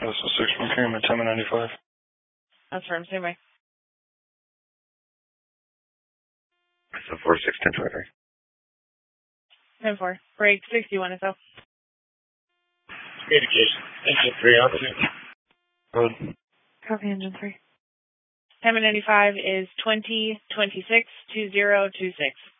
Vessel 6 from Cayman, 1095. That's firm, same way. Vessel 4, 6, 1023. 10-4. Break 61 SO. Communication. Engine 3 on 2. Good. Copy engine 3. Cayman 95 is 2026-2026.